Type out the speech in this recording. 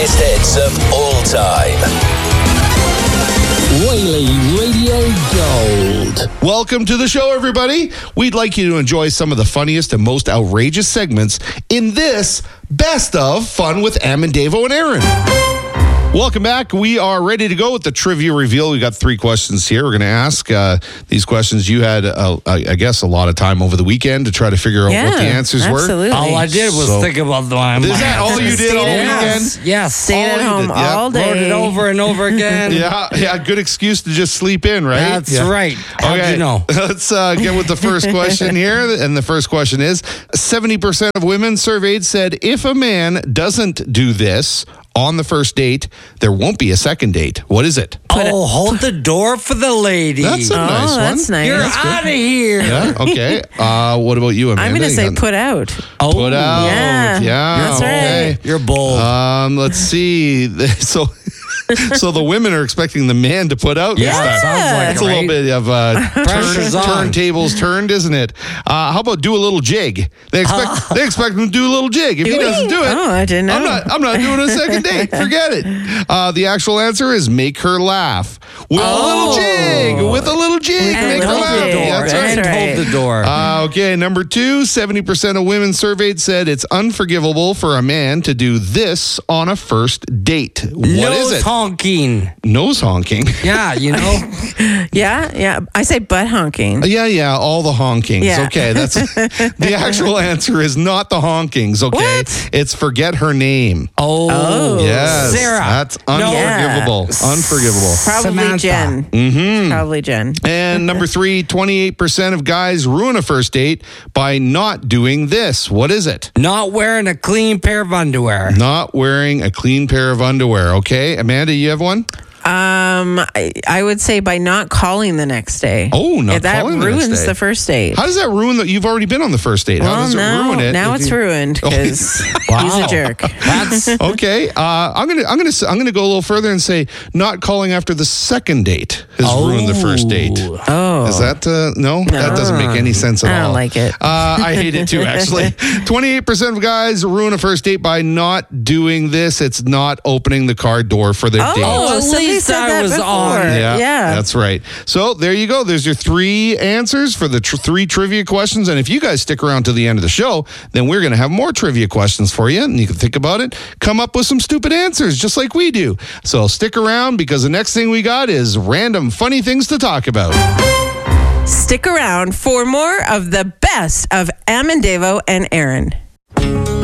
biggest hits of all time. Whaley Radio Gold. Welcome to the show, everybody. We'd like you to enjoy some of the funniest and most outrageous segments in this Best of Fun with Am and Davo and Aaron. Welcome back. We are ready to go with the trivia reveal. We got 3 questions here. We're going to ask these questions. You had, I guess, a lot of time over the weekend to try to figure out what the answers absolutely. were. All I did was think about them. Is that all you did all weekend? Yes. Stayed at home all day. Wrote it over and over again. Yeah. Good excuse to just sleep in, right? That's right. How'd you know? Let's get with the first question here. And the first question is, 70% of women surveyed said if a man doesn't do this on the first date, there won't be a second date. What is it? Hold the door for the lady. That's a nice one. That's nice. You're out of here. Yeah, okay. What about you, Amanda? I'm going to say put out. Put out. Yeah. That's right. You're bold. Let's see. So the women are expecting the man to put out. Yeah, this time. sounds like It's it, a little right? bit of Pressure's on. turntables turned, isn't it? How about do a little jig? They expect him to do a little jig. If he doesn't do it, I didn't know. I'm not doing a second date. Forget it. The actual answer is make her laugh with a little jig. With a little jig, make her laugh. That's right. Right. Hold the door. Okay, number 2, 70% of women surveyed said it's unforgivable for a man to do this on a first date. What is Nose it? honking. Nose honking. Yeah, you know. Yeah. I say butt honking. Yeah, all the honkings. Yeah. Okay, that's the actual answer is not the honkings, okay? What? It's forget her name. Oh. Yes. Sarah. That's unforgivable. Unforgivable. Probably Samantha. Jen. Mm-hmm. Probably Jen. And number 3, 28% of guys ruin a first date by not doing this. What is it? Not wearing a clean pair of underwear. Not wearing a clean pair of underwear. Okay, Amanda, you have one? I would say by not calling the next day. Oh, not that calling the next ruins day. the first date. How does that ruin that? You've already been on the first date. How does it ruin it? Now if it's you- ruined because he's a jerk. That's Okay, I'm gonna go a little further and say not calling after the second date has ruined the first date. Oh. Is that no? That doesn't make any sense at all. I don't like it. I hate it too, actually. 28% of guys ruin a first date by not doing this. It's not opening the car door for their date. Oh, At somebody least said I that was before. on. Yeah. That's right. So there you go. There's your 3 answers for the 3 trivia questions. And if you guys stick around to the end of the show, then we're going to have more trivia questions for you. And you can think about it, come up with some stupid answers, just like we do. So stick around because the next thing we got is random funny things to talk about. Stick around for more of the best of Am and Davo and Aaron.